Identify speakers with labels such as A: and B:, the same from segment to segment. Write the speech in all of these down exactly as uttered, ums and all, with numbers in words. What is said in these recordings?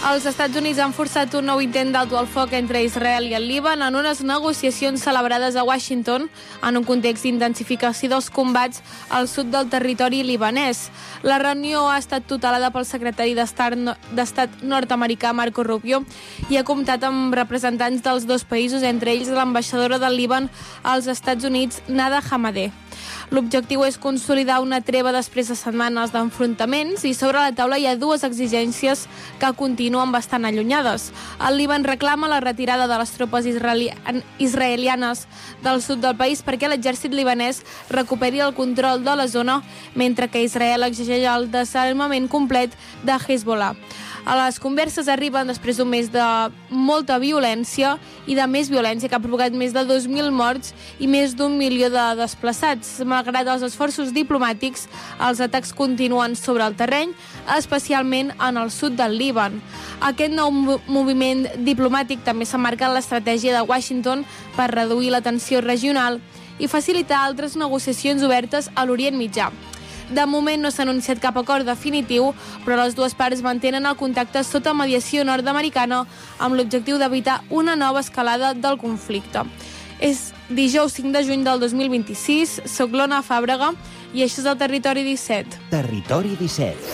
A: Els Estats Units han forçat un nou intent d'alto al foc entre Israel i el Líban en unes negociacions celebrades a Washington en un context d'intensificació dels combats al sud del territori libanès. La reunió ha estat tutelada pel secretari d'Estat nord-americà Marco Rubio i ha comptat amb representants dels dos països, entre ells l'ambaixadora del Líban als Estats Units, Nada Hamadeh. L'objectiu és consolidar una treva després de setmanes d'enfrontaments i sobre la taula hi ha dues exigències que continuen bastant allunyades. El Líban reclama la retirada de les tropes israeli israelianes del sud del país perquè l'exèrcit libanès recuperi el control de la zona, mentre que Israel exigeix el desarmament complet de Hezbollah. A les converses arriben després d'un mes de molta violència i de més violència que ha provocat més de dos mil morts i més d'un milió de desplaçats. Malgrat els esforços diplomàtics, els atacs continuen sobre el terreny, especialment en el sud del Líban. Aquest nou moviment diplomàtic també s'emmarca en l'estratègia de Washington per reduir la tensió regional i facilitar altres negociacions obertes a l'Orient Mitjà. De moment no s'ha anunciat cap acord definitiu, però les dues parts mantenen el contacte sota mediació nord-americana amb l'objectiu d'evitar una nova escalada del conflicte. És dijous cinc de juny del dos mil vint-i-sis, soc l'Ona Fàbrega i això és el Territori disset.
B: Territori disset.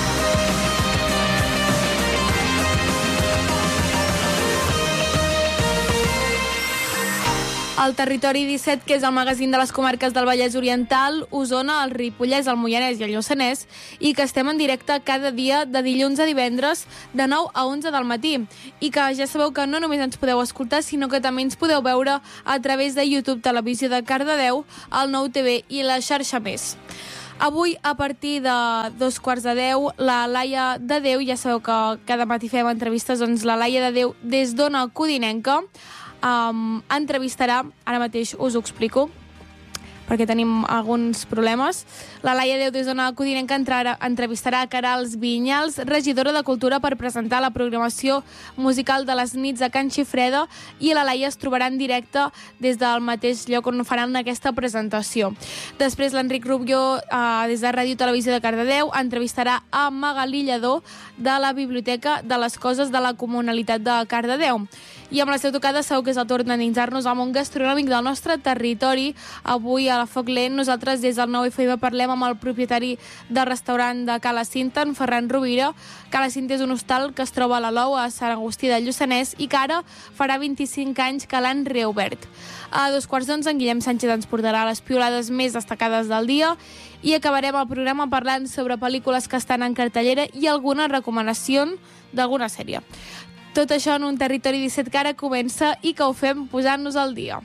A: El Territori disset, que és el magazín de les comarques del Vallès Oriental, Osona, el Ripollès, el Moianès i el Lluçanès, i que estem en directe cada dia de dilluns a divendres de nou a onze del matí. I que ja sabeu que no només ens podeu escoltar, sinó que també ens podeu veure a través de YouTube, Televisió de Cardedeu, el Nou T V i la xarxa Més. Avui, a partir de dos quarts de deu, la Laia de Déu, ja sabeu que cada matí fem entrevistes, doncs la Laia de Déu des d'Ona Codinenca, Um, entrevistarà, ara mateix us ho explico perquè tenim alguns problemes. La Laia Déu des d'Ona Codinenca entrevistarà a Carals Vinyals, regidora de Cultura, per presentar la programació musical de les nits a Can Xifreda, i la Laia es trobarà en directe des del mateix lloc on faran aquesta presentació. Després l'Enric Rubio, eh, des de Ràdio Televisió de Cardedeu, entrevistarà a Magalí Lledó de la Biblioteca de les Coses de la Comunalitat de Cardedeu. I amb la seva tocada segur que és el torn d'endinsar-nos al món gastronòmic del nostre territori. Avui a la Foc Lent nosaltres des del nou F M parlem amb el propietari del restaurant de Cala Cinta, en Ferran Rovira. Cala Cinta és un hostal que es troba a l'Alou, a Sant Agustí del Lluçanès, i que ara farà vint-i-cinc anys que l'han reobert. A dos quarts d'onze, en Guillem Sánchez ens portarà les piolades més destacades del dia i acabarem el programa parlant sobre pel·lícules que estan en cartellera i alguna recomanació d'alguna sèrie. Tot això en un Territori disset que ara comença i que ho fem posant-nos al dia.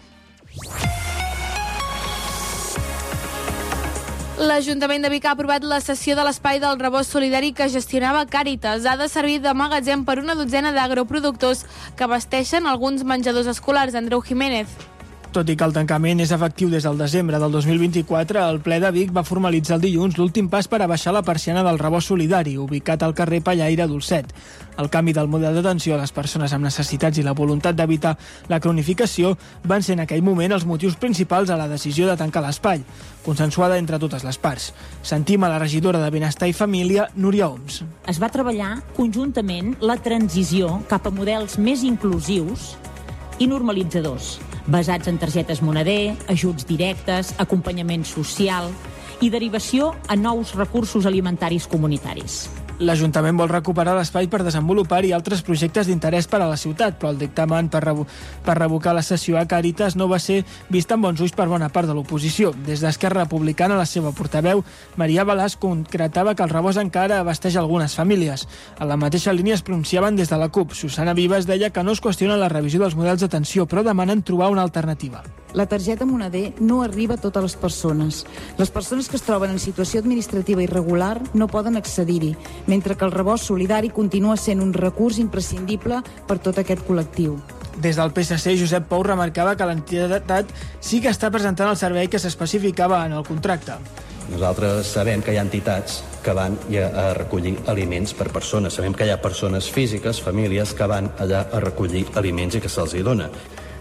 A: L'Ajuntament de Vic ha aprovat la cessió de l'espai del rebost solidari que gestionava Càritas. Ha de servir de magatzem per una dotzena d'agroproductors que abasteixen alguns menjadors escolars. Andreu Jiménez.
C: Tot i que el tancament és efectiu des del desembre del dos mil vint-i-quatre, el ple de Vic va formalitzar el dilluns l'últim pas per abaixar la persiana del rebost solidari, ubicat al carrer Pallaire Dolcet. El canvi del model d'atenció a les persones amb necessitats i la voluntat d'evitar la cronificació van ser en aquell moment els motius principals a la decisió de tancar l'espai, consensuada entre totes les parts. Sentim a la regidora de Benestar i Família, Núria Oms.
D: Es va treballar conjuntament la transició cap a models més inclusius i normalitzadors, basats en targetes moneder, ajuts directes, acompanyament social i derivació a nous recursos alimentaris comunitaris.
C: L'Ajuntament vol recuperar l'espai per desenvolupar-hi altres projectes d'interès per a la ciutat, però el dictamen per, revo per revocar la cessió a Càritas no va ser vist amb bons ulls per bona part de l'oposició. Des d'Esquerra Republicana, la seva portaveu, Maria Balàs, concretava que el rebost encara abasteix algunes famílies. A la mateixa línia es pronunciaven des de la CUP. Susana Vives deia que no es qüestiona la revisió dels models d'atenció, però demanen trobar una alternativa.
E: La targeta moneder no arriba a totes les persones. Les persones que es troben en situació administrativa irregular no poden accedir-hi, mentre que el rebost solidari continua sent un recurs imprescindible per tot aquest col·lectiu.
C: Des del P S C, Josep Pou remarcava que l'entitat sí que està presentant el servei que s'especificava en el contracte.
F: Nosaltres sabem que hi ha entitats que van a recollir aliments per persones. Sabem que hi ha persones físiques, famílies, que van allà a recollir aliments i que se'ls hi dona.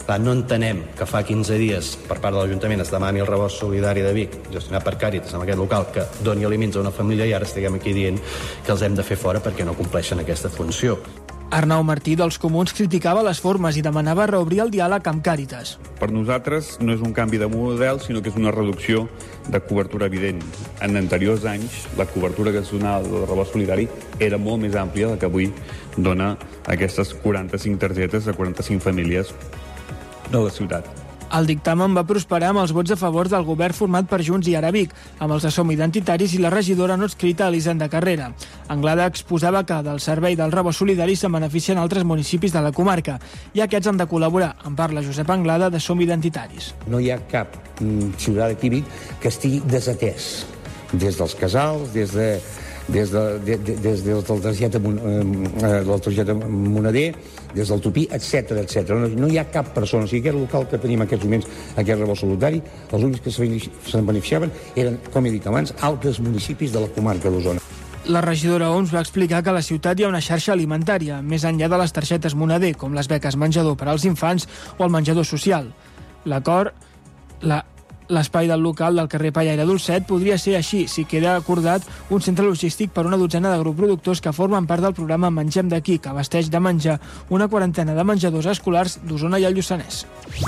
F: Clar, no entenem que fa quinze dies per part de l'Ajuntament es demani el rebost solidari de Vic, gestionat per Càritas en aquest local, que doni aliments a una família, i ara estiguem aquí dient que els hem de fer fora perquè no compleixen aquesta funció.
C: Arnau Martí dels Comuns criticava les formes i demanava reobrir el diàleg amb Càritas.
G: Per nosaltres no és un canvi de model, sinó que és una reducció de cobertura evident. En anteriors anys, la cobertura que es donava del rebost solidari era molt més àmplia del que avui dona aquestes quaranta-cinc targetes a quaranta-cinc famílies de la ciutat.
C: El dictamen va prosperar amb els vots a favor del govern format per Junts i Ara Vic, amb els de Som Identitaris i la regidora no adscrita Elisenda Carrera. Anglada exposava que del servei del rebost solidari se'n beneficien altres municipis de la comarca i aquests han de col·laborar. En parla Josep Anglada, de Som Identitaris.
H: No hi ha cap ciutadà d'aquí Vic que estigui desatès. Des dels casals, des de des, de, de, de, des del targeta, eh, del targeta Monader, des del Tupí, etcètera, etcètera. No, no hi ha cap persona. O sigui, aquest local que tenim en aquests moments, aquest rebost solidari, els únics que se'n beneficiaven eren, com he dit abans, altres municipis de la comarca d'Osona.
C: La regidora Oms va explicar que a la ciutat hi ha una xarxa alimentària, més enllà de les targetes Monader, com les beques menjador per als infants o el menjador social. L'acord... La L'espai del local del carrer Pallaire Dolcet podria ser així si queda acordat un centre logístic per una dotzena de grups productors que formen part del programa Mengem d'aquí, que abasteix de menjar una quarantena de menjadors escolars d'Osona i el Lluçanès.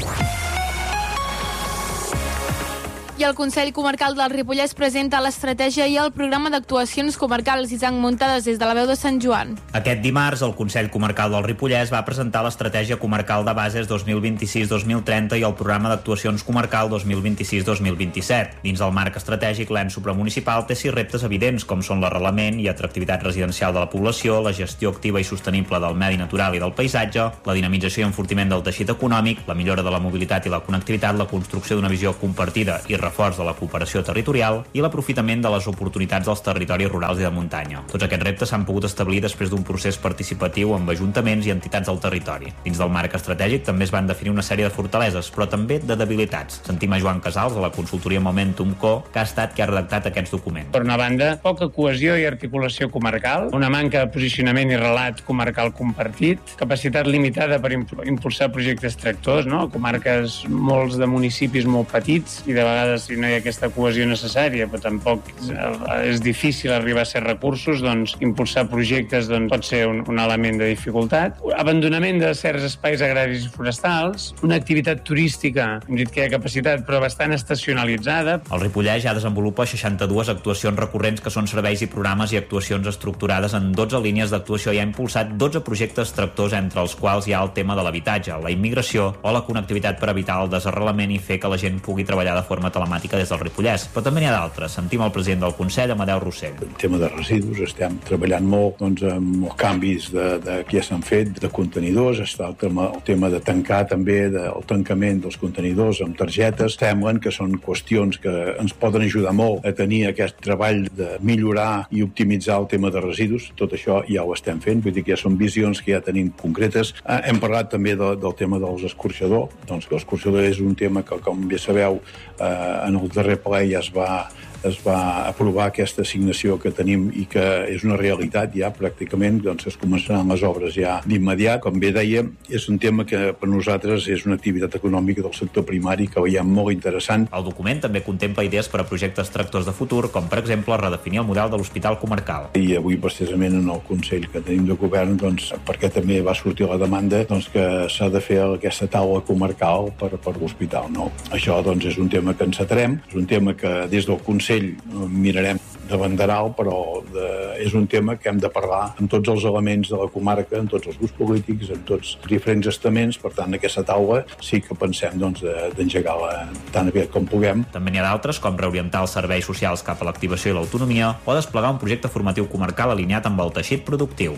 A: I el Consell Comarcal del Ripollès presenta l'estratègia i el programa d'actuacions comarcals, Isaac Muntades, des de la veu de Sant Joan.
I: Aquest dimarts, el Consell Comarcal del Ripollès va presentar l'estratègia comarcal de bases dos mil vint-i-sis dos mil trenta i el programa d'actuacions comarcal dos mil vint-i-sis dos mil vint-i-set. Dins del marc estratègic, l'ens supramunicipal té sis reptes evidents, com són l'arrelament i atractivitat residencial de la població, la gestió activa i sostenible del medi natural i del paisatge, la dinamització i enfortiment del teixit econòmic, la millora de la mobilitat i la connectivitat, la construcció d'una visió compartida i reforç de la cooperació territorial i l'aprofitament de les oportunitats dels territoris rurals i de muntanya. Tots aquests reptes s'han pogut establir després d'un procés participatiu amb ajuntaments i entitats del territori. Dins del marc estratègic també es van definir una sèrie de fortaleses, però també de debilitats. Sentim a Joan Casals, de la consultoria Momentum Co, que ha estat qui ha redactat aquests documents.
J: Per una banda, poca cohesió i articulació comarcal, una manca de posicionament i relat comarcal compartit, capacitat limitada per impulsar projectes tractors, no? Comarques molts de municipis molt petits i de vegades si no hi ha aquesta cohesió necessària, però tampoc és difícil arribar a ser recursos, doncs impulsar projectes doncs, pot ser un, un element de dificultat. Abandonament de certs espais agraris i forestals, una activitat turística, hem dit que hi ha capacitat, però bastant estacionalitzada.
I: El Ripollès ja desenvolupa seixanta-dues actuacions recurrents que són serveis i programes i actuacions estructurades en dotze línies d'actuació i ha impulsat dotze projectes tractors, entre els quals hi ha el tema de l'habitatge, la immigració o la connectivitat per evitar el desarrelament i fer que la gent pugui treballar de forma telemàtica des del Ripollès, però també n'hi ha d'altres. Sentim el president del Consell, Amadeu Rossell.
K: El tema de residus, estem treballant molt doncs, amb els canvis de, de, que ja s'han fet, de contenidors, està el tema, el tema de tancar també, de, el tancament dels contenidors amb targetes. Semblen que són qüestions que ens poden ajudar molt a tenir aquest treball de millorar i optimitzar el tema de residus. Tot això ja ho estem fent, vull dir que ja són visions que ja tenim concretes. Eh, hem parlat també de, del tema dels escorxadors, doncs que l'escorxador és un tema que, com bé sabeu, eh, en el darrer ple ja es va, es va aprovar aquesta assignació que tenim i que és una realitat ja pràcticament, doncs es començaran les obres ja d'immediat. Com bé deia, és un tema que per nosaltres és una activitat econòmica del sector primari que veiem molt interessant.
I: El document també contempla idees per a projectes tractors de futur, com per exemple redefinir el model de l'hospital comarcal.
K: I avui precisament en el Consell que tenim de Govern, doncs, perquè també va sortir la demanda doncs, que s'ha de fer aquesta taula comarcal per, per l'hospital. No? Això doncs, és un tema que encetarem, és un tema que des del Consell mirarem de banderal, però de, és un tema que hem de parlar amb tots els elements de la comarca, amb tots els grups polítics, amb tots els diferents estaments. Per tant, aquesta taula sí que pensem doncs, d'engegar-la tan aviat com puguem.
I: També n'hi ha d'altres, com reorientar els serveis socials cap a l'activació i l'autonomia o desplegar un projecte formatiu comarcal alineat amb el teixit productiu.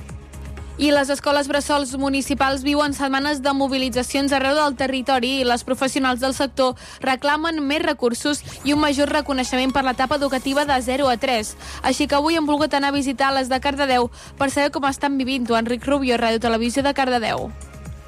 A: I les escoles bressols municipals viuen setmanes de mobilitzacions arreu del territori i les professionals del sector reclamen més recursos i un major reconeixement per l'etapa educativa de zero a tres. Així que avui hem volgut anar a visitar les de Cardedeu per saber com estan vivint-ho. Enric Rubio, Ràdio Televisió de Cardedeu.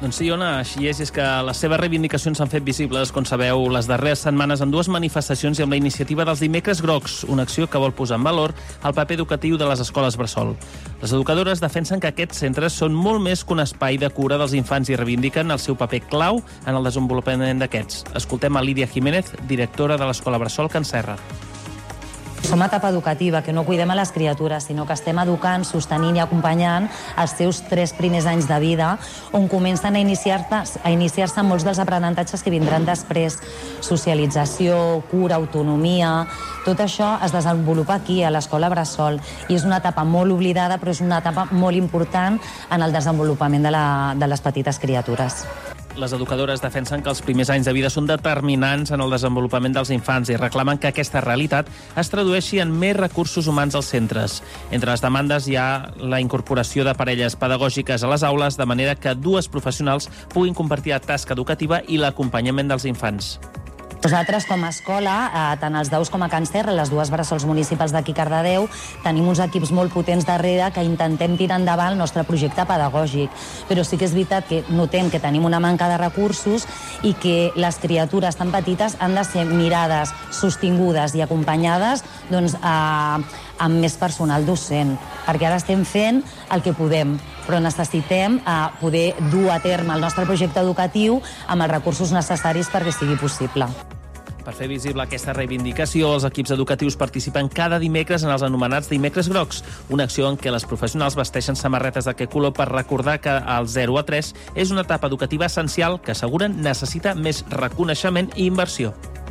L: Doncs sí, Ona, així és, és que les seves reivindicacions s'han fet visibles, com sabeu, les darreres setmanes en dues manifestacions i amb la iniciativa dels Dimecres Grocs, una acció que vol posar en valor el paper educatiu de les escoles bressol. Les educadores defensen que aquests centres són molt més que un espai de cura dels infants i reivindiquen el seu paper clau en el desenvolupament d'aquests. Escoltem a Lídia Jiménez, directora de l'Escola Bressol Can Serra.
M: Som a etapa educativa, que no cuidem a les criatures, sinó que estem educant, sostenint i acompanyant els seus tres primers anys de vida, on comencen a iniciar-se a iniciar-se molts dels aprenentatges que vindran després. Socialització, cura, autonomia... Tot això es desenvolupa aquí, a l'escola Bressol, i és una etapa molt oblidada, però és una etapa molt important en el desenvolupament de, la, de les petites criatures.
L: Les educadores defensen que els primers anys de vida són determinants en el desenvolupament dels infants i reclamen que aquesta realitat es tradueixi en més recursos humans als centres. Entre les demandes hi ha la incorporació de parelles pedagògiques a les aules, de manera que dues professionals puguin compartir la tasca educativa i l'acompanyament dels infants.
M: Nosaltres, com a escola, eh, tant els Daus com a Can Serra, les dues bressols municipals d'aquí Cardedeu, tenim uns equips molt potents darrere que intentem tirar endavant el nostre projecte pedagògic. Però sí que és veritat que notem que tenim una manca de recursos i que les criatures tan petites han de ser mirades, sostingudes i acompanyades doncs, eh, amb més personal docent, perquè ara estem fent el que podem, però necessitem eh, poder dur a terme el nostre projecte educatiu amb els recursos necessaris perquè sigui possible.
L: Per fer visible aquesta reivindicació, els equips educatius participen cada dimecres en els anomenats Dimecres Grocs, una acció en què les professionals vesteixen samarretes d'aquest color per recordar que el zero a tres és una etapa educativa essencial que asseguren necessita més reconeixement i inversió.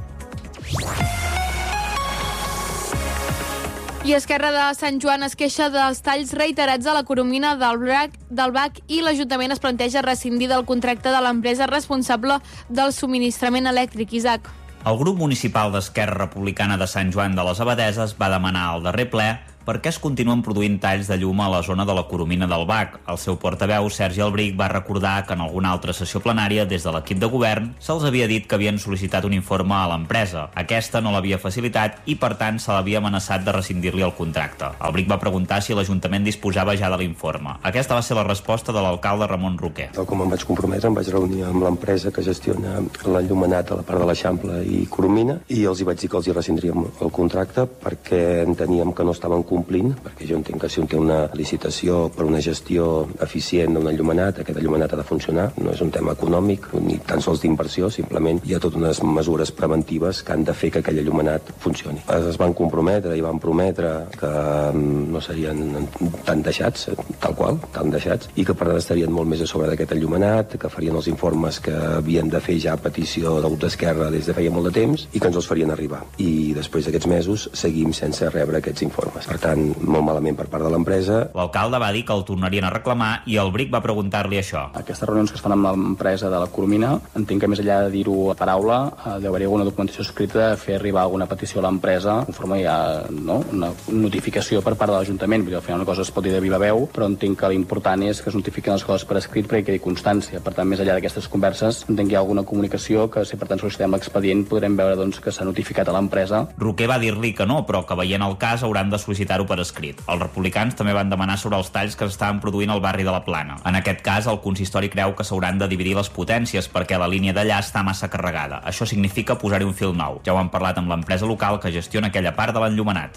A: I Esquerra de Sant Joan es queixa dels talls reiterats a la coromina del B A C, del B A C i l'Ajuntament es planteja rescindir del contracte de l'empresa responsable del subministrament elèctric. Isaac.
I: El grup municipal d'Esquerra Republicana de Sant Joan de les Abadeses va demanar al darrer ple per què es continuen produint talls de llum a la zona de la coromina del B A C. El seu portaveu, Sergi Albric, va recordar que en alguna altra sessió plenària, des de l'equip de govern, se'ls havia dit que havien sol·licitat un informe a l'empresa. Aquesta no l'havia facilitat i, per tant, se l'havia amenaçat de rescindir-li el contracte. Albric va preguntar si l'Ajuntament disposava ja de l'informe. Aquesta va ser la resposta de l'alcalde Ramon Roquer.
N: Tal com em vaig comprometre, em vaig reunir amb l'empresa que gestiona l'enllumenat a la part de l'Eixample i Coromina i els hi vaig dir que els hi rescindríem el contracte perquè enteníem que no estaven complint, perquè jo entenc que si un té una licitació per una gestió eficient d'un enllumenat, aquest enllumenat ha de funcionar, no és un tema econòmic ni tan sols d'inversió, simplement hi ha totes unes mesures preventives que han de fer que aquell enllumenat funcioni. Es van comprometre i van prometre que no serien tan deixats, tal qual, tan deixats, i que per tant estarien molt més a sobre d'aquest enllumenat, que farien els informes que havien de fer ja a petició del grup d'Esquerra des de feia molt de temps i que ens els farien arribar. I després d'aquests mesos seguim sense rebre aquests informes. Per tant, molt malament per part de l'empresa.
I: L'alcalde va dir que el tornarien a reclamar i el Bric va preguntar-li això.
O: Aquestes reunions que es fan amb l'empresa de la Coromina, entenc que més enllà de dir-ho a paraula, deu haver alguna documentació escrita de fer arribar alguna petició a l'empresa, conforme hi ha no, una notificació per part de l'Ajuntament. Al final una cosa es pot dir de viva veu, però entenc que l'important és que es notifiquen les coses per escrit perquè quedi constància. Per tant, més enllà d'aquestes converses, entenc que hi ha alguna comunicació que si per tant sol·licitem l'expedient podrem veure doncs, que s'ha notificat a l'empresa.
I: Roquer va dir-li que no, però que veient el cas hauran de sol·licitar-ho per escrit. Els republicans també van demanar sobre els talls que s'estaven produint al barri de la Plana. En aquest cas, el consistori creu que s'hauran de dividir les potències perquè la línia d'allà està massa carregada. Això significa posar-hi un fil nou. Ja ho han parlat amb l'empresa local que gestiona aquella part de l'enllumenat.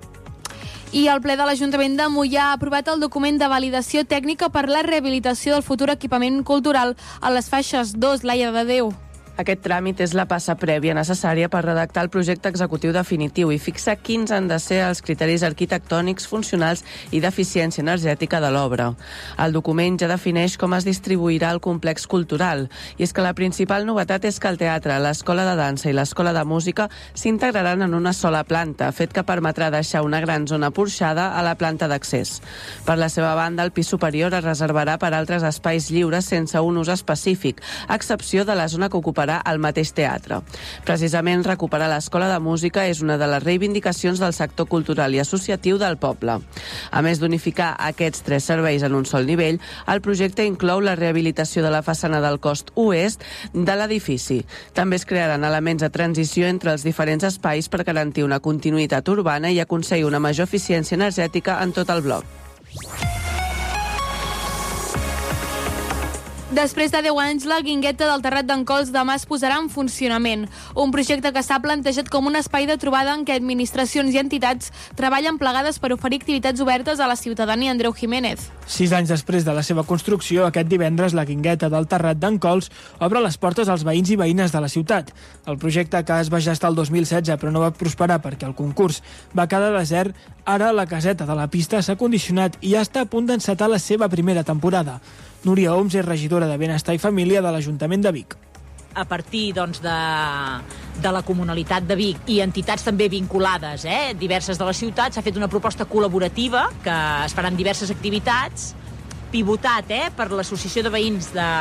A: I el ple de l'Ajuntament de Moià ha aprovat el document de validació tècnica per la rehabilitació del futur equipament cultural a les faixes dos, Laia de Déu.
P: Aquest tràmit és la passa prèvia necessària per redactar el projecte executiu definitiu i fixar quins han de ser els criteris arquitectònics, funcionals i d'eficiència energètica de l'obra. El document ja defineix com es distribuirà el complex cultural, i és que la principal novetat és que el teatre, l'escola de dansa i l'escola de música s'integraran en una sola planta, fet que permetrà deixar una gran zona porxada a la planta d'accés. Per la seva banda, el pis superior es reservarà per altres espais lliures sense un ús específic, a excepció de la zona que ocuparà al mateix teatre. Precisament recuperar l'escola de música és una de les reivindicacions del sector cultural i associatiu del poble. A més d'unificar aquests tres serveis en un sol nivell, el projecte inclou la rehabilitació de la façana del cos oest de l'edifici. També es crearan elements de transició entre els diferents espais per garantir una continuïtat urbana i aconseguir una major eficiència energètica en tot el bloc.
A: Després de deu anys, la Guingueta del Terrat d'en Cols demà es posarà en funcionament. Un projecte que s'ha plantejat com un espai de trobada en què administracions i entitats treballen plegades per oferir activitats obertes a la ciutadania. Andreu Jiménez.
C: Sis anys després de la seva construcció, aquest divendres la Guingueta del Terrat d'en Cols obre les portes als veïns i veïnes de la ciutat. El projecte, que es va gestar el dos mil setze però no va prosperar perquè el concurs va quedar desert, ara la caseta de la pista s'ha condicionat i ja està a punt d'encetar la seva primera temporada. Núria Oms és regidora de Benestar i Família de l'Ajuntament de Vic.
D: A partir doncs, de, de la Comunalitat de Vic i entitats també vinculades, eh, diverses de la ciutat, s'ha fet una proposta col·laborativa que es faran diverses activitats, pivotat eh, per l'Associació de Veïns de,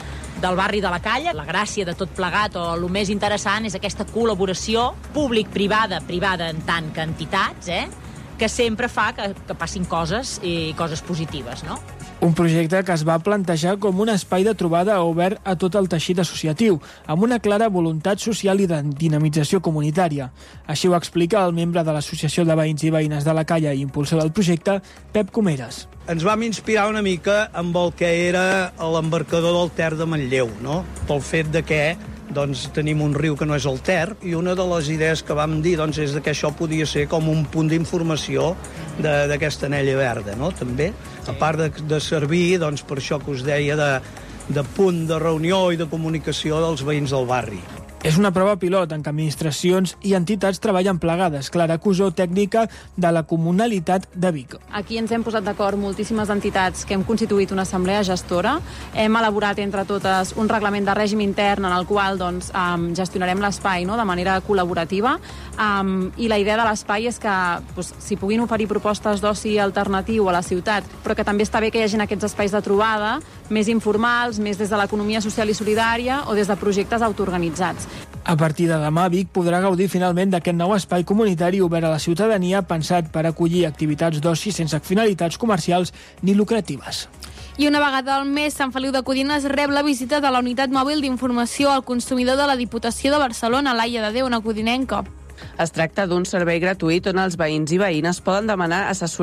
D: del barri de la Calla. La gràcia de tot plegat, o el més interessant, és aquesta col·laboració públic-privada, privada en tant que entitats, eh, que sempre fa que, que passin coses i coses positives, no?
C: Un projecte que es va plantejar com un espai de trobada obert a tot el teixit associatiu, amb una clara voluntat social i de dinamització comunitària. Així ho explica el membre de l'Associació de Veïns i Veïnes de la Calla i impulsor del projecte, Pep Comeres.
Q: Ens vam inspirar una mica amb el que era l'embarcador del Ter de Manlleu, no? Pel fet de que doncs, tenim un riu que no és el Ter, i una de les idees que vam dir doncs, és que això podia ser com un punt d'informació d'aquesta anella verda, no? També, a part de, de servir, doncs, per això que us deia, de, de punt de reunió i de comunicació dels veïns del barri.
C: És una prova pilot en què administracions i entitats treballen plegades. Clara Cusó, tècnica de la Comunalitat de Vic.
R: Aquí ens hem posat d'acord moltíssimes entitats que hem constituït una assemblea gestora. Hem elaborat entre totes un reglament de règim intern en el qual doncs, um, gestionarem l'espai, no?, de manera col·laborativa. Um, I la idea de l'espai és que doncs, s'hi puguin oferir propostes d'oci alternatiu a la ciutat, però que també està bé que hi hagi aquests espais de trobada més informals, més des de l'economia social i solidària o des de projectes autoorganitzats.
C: A partir de demà, Vic podrà gaudir finalment d'aquest nou espai comunitari obert a la ciutadania, pensat per acollir activitats d'oci sense finalitats comercials ni lucratives.
A: I una vegada al mes, Sant Feliu de Codines rep la visita de la Unitat Mòbil d'Informació al Consumidor de la Diputació de Barcelona, Laia de Déu, una codinenca.
P: Es tracta d'un servei gratuït on els veïns i veïnes poden demanar assessorament